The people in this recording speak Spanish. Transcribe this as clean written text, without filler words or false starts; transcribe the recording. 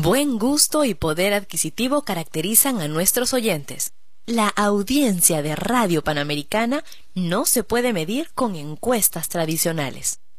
Buen gusto y poder adquisitivo caracterizan a nuestros oyentes. La audiencia de Radio Panamericana no se puede medir con encuestas tradicionales.